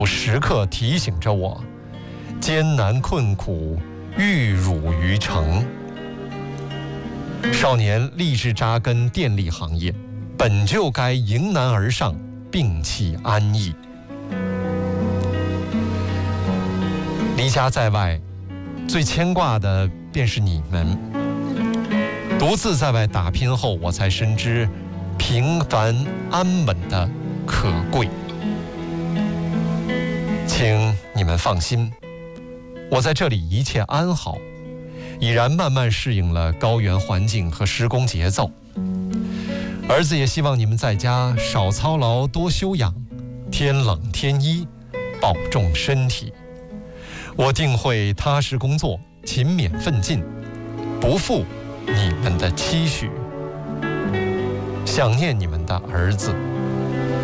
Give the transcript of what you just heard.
时刻提醒着我，艰难困苦，玉汝于成。少年立志扎根电力行业，本就该迎难而上，摒弃安逸。离家在外，最牵挂的便是你们。独自在外打拼后，我才深知平凡安稳的可贵。请你们放心，我在这里一切安好，已然慢慢适应了高原环境和施工节奏。儿子也希望你们在家少操劳，多休养，天冷添衣，保重身体。我定会踏实工作，勤勉奋进，不负你们的期许。想念你们的儿子。